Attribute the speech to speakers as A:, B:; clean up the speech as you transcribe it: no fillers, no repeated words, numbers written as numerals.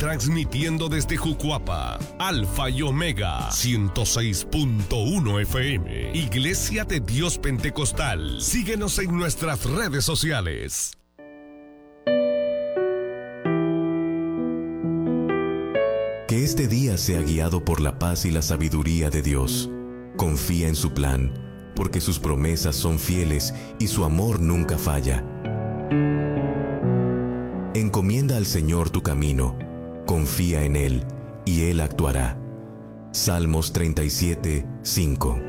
A: transmitiendo desde Jucuapa, Alfa y Omega, 106.1 FM, Iglesia de Dios Pentecostal. Síguenos en nuestras redes sociales.
B: Que este día sea guiado por la paz y la sabiduría de Dios. Confía en su plan, porque sus promesas son fieles y su amor nunca falla. Encomienda al Señor tu camino, confía en Él, y Él actuará. Salmos 37:5.